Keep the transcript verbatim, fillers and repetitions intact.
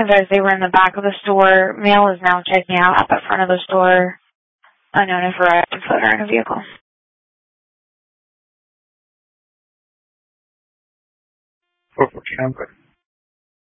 As they were in the back of the store. Male is now checking out at the front of the store. Unknown if arrived and put her in a vehicle. four four Camper.